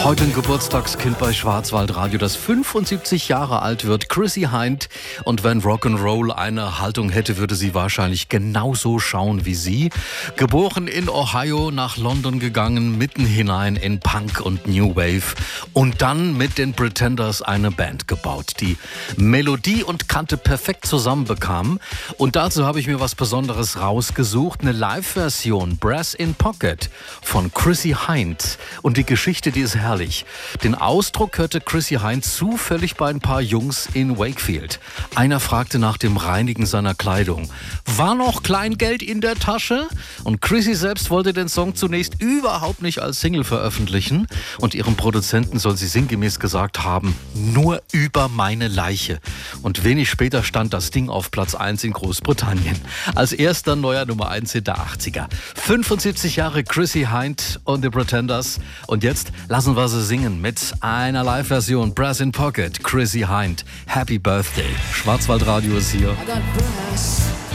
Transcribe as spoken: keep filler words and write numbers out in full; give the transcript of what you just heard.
Heute ein Geburtstagskind bei Schwarzwaldradio, das fünfundsiebzig Jahre alt wird, Chrissie Hynde. Und wenn Rock'n'Roll eine Haltung hätte, würde sie wahrscheinlich genauso schauen wie sie. Geboren in Ohio, nach London gegangen, mitten hinein in Punk und New Wave. Und dann mit den Pretenders eine Band gebaut, die Melodie und Kante perfekt zusammenbekam. Und dazu habe ich mir was Besonderes rausgesucht, eine Live-Version, Brass in Pocket von Chrissie Hynde. Und die Geschichte, die ist herrlich. Den Ausdruck hörte Chrissie Hynde zufällig bei ein paar Jungs in Wakefield. Einer fragte nach dem Reinigen seiner Kleidung. War noch Kleingeld in der Tasche? Und Chrissie selbst wollte den Song zunächst überhaupt nicht als Single veröffentlichen. Und ihrem Produzenten soll sie sinngemäß gesagt haben, nur über meine Leiche. Und wenig später stand das Ding auf Platz eins in Großbritannien. Als erster neuer Nummer eins in der achtziger. fünfundsiebzig Jahre Chrissie Hynde und The Pretenders. Und jetzt lassen wir sie singen mit einer Live-Version. Brass in Pocket, Chrissie Hynde. Happy Birthday. Schwarzwaldradio ist hier. I got brass